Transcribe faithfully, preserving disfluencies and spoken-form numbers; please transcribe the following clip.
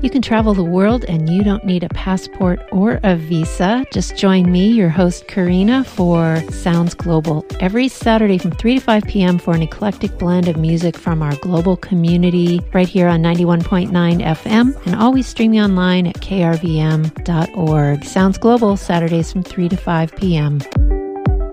You can travel the world and you don't need a passport or a visa. Just join me, your host Karina, for Sounds Global every Saturday from three to five p.m. for an eclectic blend of music from our global community right here on ninety-one point nine F M and always streaming online at k r v m dot org. Sounds Global, Saturdays from three to five p.m.